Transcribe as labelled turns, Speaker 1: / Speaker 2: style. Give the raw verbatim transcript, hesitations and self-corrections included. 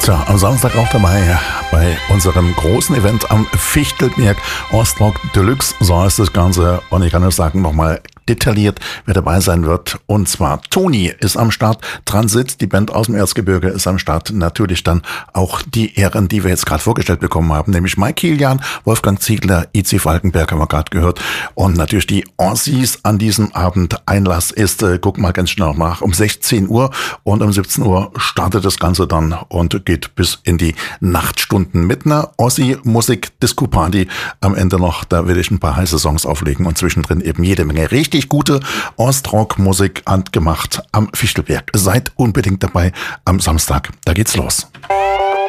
Speaker 1: Tja, am Samstag auch dabei bei unserem großen Event am Fichtelberg. Ostrock Deluxe, so heißt das Ganze. Und ich kann nur sagen, nochmal detailliert, wer dabei sein wird. Und zwar Toni ist am Start, Transit, die Band aus dem Erzgebirge ist am Start. Natürlich dann auch die Ehren, die wir jetzt gerade vorgestellt bekommen haben, nämlich Mike Kilian, Wolfgang Ziegler, I C Falkenberg haben wir gerade gehört. Und natürlich die Ossis an diesem Abend. Einlass ist, äh, guck mal ganz schnell nach, um sechzehn Uhr und um siebzehn Uhr startet das Ganze dann und geht bis in die Nachtstunden mit einer Ossi-Musik-Disco-Party. Am Ende noch, da will ich ein paar heiße Songs auflegen und zwischendrin eben jede Menge richtig gute Ostrock-Musik handgemacht am Fichtelberg. Seid unbedingt dabei am Samstag. Da geht's los.